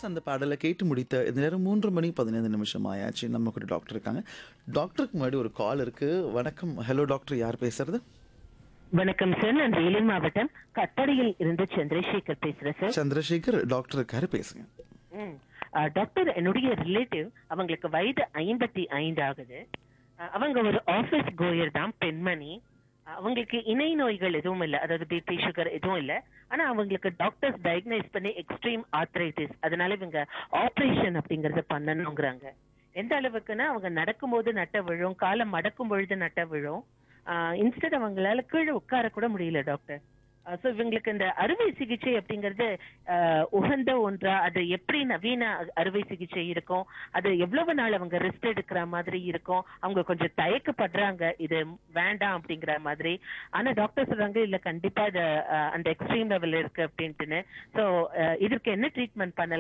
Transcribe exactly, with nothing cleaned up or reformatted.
S அந்த பாடலை கேட்டு முடித்த இந்த நேரம் மூன்று மணி பதினைந்து நிமிஷம் ஆயாச்சு. நம்ம கூட டாக்டர் இருக்காங்க. டாக்டருக்கு முன்னாடி ஒரு கால் இருக்கு. வணக்கம். ஹலோ டாக்டர், யார் பேசுறது? வணக்கம் சார், நான் வேலூர் மாவட்டம் கட்டடையில் இருந்து சந்திரசேகர் பேசுறேன் சார். சந்திரசேகர் டாக்டர் இருக்காரு, பேசுங்க. ம். அஹ், டாக்டர், என்னுடைய ரிலேட்டிவ், அவங்களுக்கு வயது ஐம்பத்தி ஐந்து ஆகுது. அஹ், அவங்க ஒரு ஆபீஸ் கோயர் தான், பெண்மணி. அஹ், அவங்களுக்கு இணை நோய்கள் எதுவும் இல்லை, அதாவது பிபி சுகர் எதுவும் இல்லை. ஆனா அவங்களுக்கு டாக்டர்ஸ் டயக்னைஸ் பண்ணி எக்ஸ்ட்ரீம் ஆர்த்ரைட்டிஸ், அதனால இவங்க ஆபரேஷன் அப்படிங்கறத பண்ணணுங்கிறாங்க. எந்த அளவுக்குன்னா, அவங்க நடக்கும்போது நட்ட விழும், காலை மடக்கும் பொழுது நட்ட விழும். இன்ஸ்டெட் அவங்களால கீழே உட்கார கூட முடியல டாக்டர். ஸோ இவங்களுக்கு இந்த அறுவை சிகிச்சை அப்படிங்கிறது ஆஹ், உகந்த ஒன்றா? அது எப்படி நவீன அ- அறுவை சிகிச்சை இருக்கும்? அது எவ்வளவு நாள் அவங்க ரெஸ்ட் எடுக்கிற மாதிரி இருக்கும்? அவங்க கொஞ்சம் தயக்கப்படுறாங்க, இது வேண்டாம் அப்படிங்கிற மாதிரி. ஆனா டாக்டர் சொல்றாங்க இல்ல, கண்டிப்பா இது ஆஹ், அந்த எக்ஸ்ட்ரீம் லெவல் இருக்கு அப்படின்ட்டுன்னு. ஸோ இதற்கு என்ன ட்ரீட்மெண்ட் பண்ணலாம்?